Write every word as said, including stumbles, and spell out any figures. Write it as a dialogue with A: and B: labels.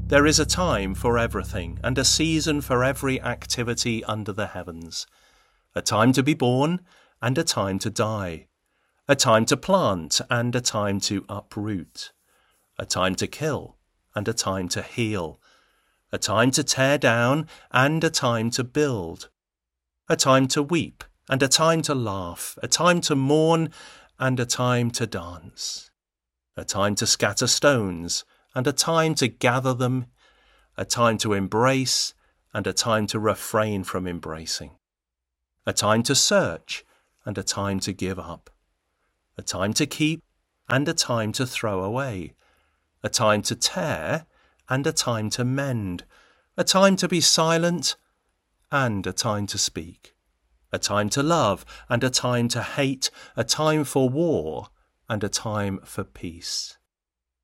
A: There is a time for everything, and a season for every activity under the heavens. A time to be born, and a time to die. A time to plant, and a time to uproot. A time to kill, and a time to heal. A time to tear down, and a time to build. A time to weep, and a time to laugh. A time to mourn, and a time to dance. A time to scatter stones, and a time to gather them, a time to embrace, and a time to refrain from embracing, a time to search, and a time to give up, a time to keep, and a time to throw away, a time to tear, and a time to mend, a time to be silent, and a time to speak, a time to love, and a time to hate, a time for war, and a time for peace.